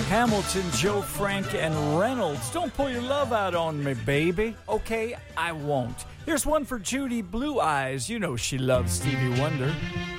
Hamilton, Joe Frank, and Reynolds. Don't pull your love out on me, baby. Okay, I won't. Here's one for Judy Blue Eyes. You know she loves Stevie Wonder.